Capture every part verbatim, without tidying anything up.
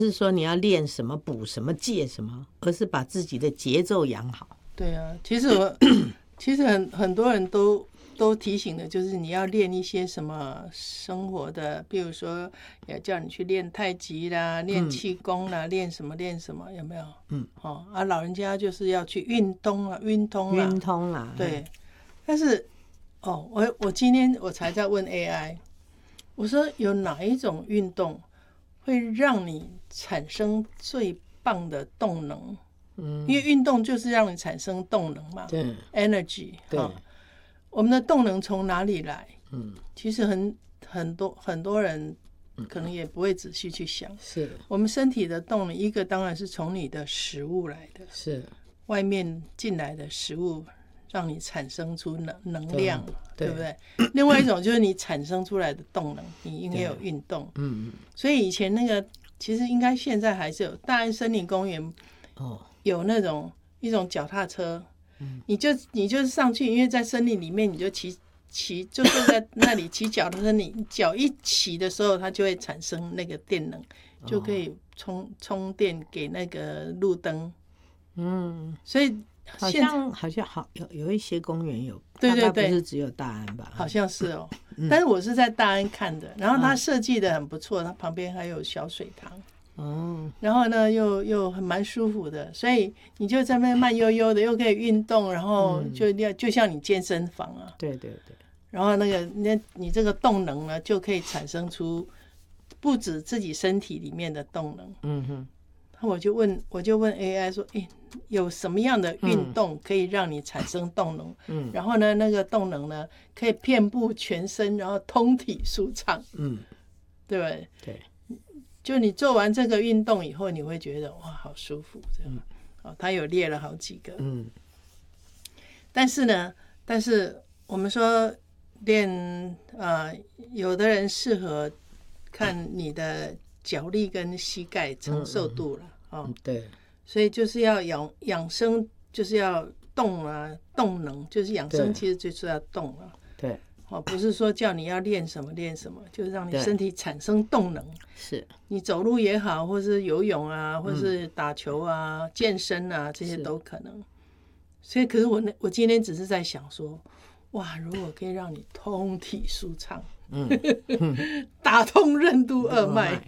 不是说你要练什么补什么戒什么，而是把自己的节奏养好。 对啊，其实我其实很很多人都都提醒的，就是你要练一些什么生活的，比如说也叫你去练太极啦，练气功啦，练、嗯、什么练什么，有没有？嗯，哦啊，老人家就是要去运动啊，运通啦， 运通啦， 对。但是哦，我我今天我才在问 A I， 我说有哪一种运动会让你产生最棒的动能？嗯，因为运动就是让你产生动能嘛，对 ，energy， 对、哦，我们的动能从哪里来？嗯，其实很很多很多人可能也不会仔细去想，是我们身体的动能，一个当然是从你的食物来的，是外面进来的食物让你产生出能能量， 对, 对不对？另外一种就是你产生出来的动能，你应该有运动，嗯，所以以前那个其实应该现在还是有大安森林公园哦。有那种一种脚踏车，嗯、你就你就是上去，因为在森林里面，你就骑骑，就坐在那里骑脚踏车，你脚一骑的时候，它就会产生那个电能，就可以充充电给那个路灯。嗯，所以好像好像好有有一些公园有， 对对对， 不是只有大安吧？ 好像是哦，嗯、但是我是在大安看的，然后它设计的很不错，它旁边还有小水塘。哦，然后呢，又又很蛮舒服的，所以你就在那边慢悠悠的，又可以运动，然后就要、嗯、就像你健身房啊， 对对对， 然后那个那你这个动能呢，就可以产生出不止自己身体里面的动能。嗯哼，我就问我就问 A I 说，哎，有什么样的运动可以让你产生动能？嗯，然后呢，那个动能呢，可以遍布全身，然后通体舒畅。嗯，对不对？对。就你做完这个运动以后，你会觉得哇，好舒服，这样。哦，他有列了好几个。嗯。但是呢，但是我们说练呃，有的人适合看你的脚力跟膝盖承受度了。嗯嗯、哦，对。所以就是要养养生，就是要动啊，动能，就是养生，其实就是要动啊。对。哦，不是说叫你要练什么练什么，就是让你身体产生动能。是，你走路也好，或是游泳啊，或是打球啊、嗯、健身啊，这些都可能。所以，可是我我今天只是在想说，哇，如果可以让你通体舒畅，嗯，打通任督二脉，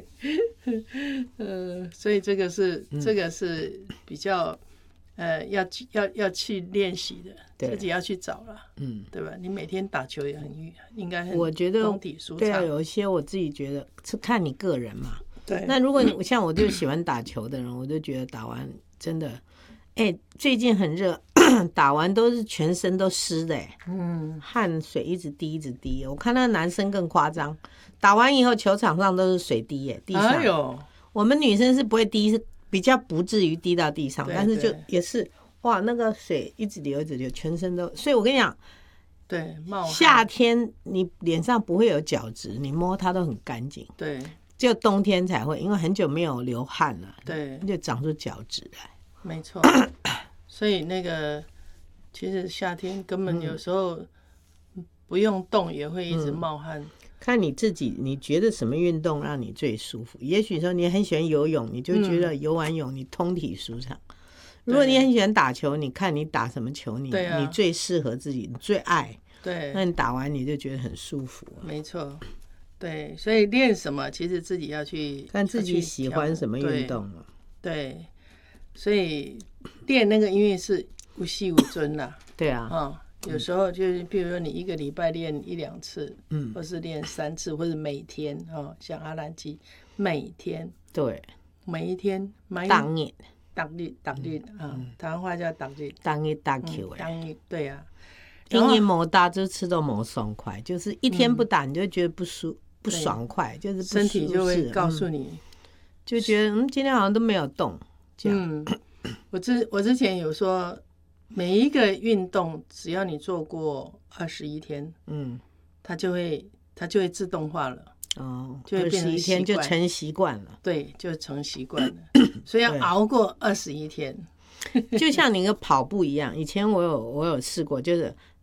呃，所以这个是、嗯、这个是比较。呃，要要要去练习的，自己要去找了，嗯，对吧？你每天打球也很应该很， 我觉得通体舒畅。 对啊，有一些我自己觉得是看你个人嘛。对。那如果你像我就喜欢打球的人，我就觉得打完真的，哎、欸，最近很热，打完都是全身都湿的、欸，嗯，汗水一直滴一直滴。我看那男生更夸张，打完以后球场上都是水滴、欸，哎，地上。哎呦，我们女生是不会滴是。比较不至于滴到地上，但是就也是哇，那个水一直流一直流，全身都。所以我跟你讲， 对，冒汗。 夏天你脸上不会有角质，你摸它都很干净。对，就冬天才会，因为很久没有流汗了，对，就长出角质来。 没错，所以那个其实夏天根本有时候不用动也会一直冒汗。嗯， 看你自己，你觉得什么运动让你最舒服？也许说你很喜欢游泳，你就觉得游完泳你通体舒畅。嗯、如果你很喜欢打球，你看你打什么球你，你、啊、你最适合自己，你最爱。对，那你打完你就觉得很舒服、啊。 没错，对，所以练什么，其实自己要去看自己喜欢什么运动啊。 对，所以练那个因为是无息无尊啦。对啊，嗯。有时候就是，比如说你一个礼拜练一两次，嗯，或是练三次，或者每天哦，像阿兰基每天， 对， 每一天， 当日， 当日，当日啊，台湾话叫当日， 当日打球， 当日，对啊， 当日没打就吃都没爽快，就是一天不打你就觉得不舒不爽快，就是身体就会告诉你， 就觉得嗯今天好像都没有动，这样。 我之我之前有说。每一个运动，只要你做过二十一天，嗯，它就会它就会自动化了，哦，就会变成二十一天就成习惯了， 对，就成习惯了，所以要熬过二十一天。 就像你个跑步一样，以前我有我有试过，就是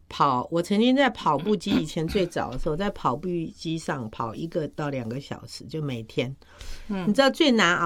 跑，我曾经在跑步机，以前最早的时候在跑步机上跑一个到两个小时，就每天。嗯，你知道最难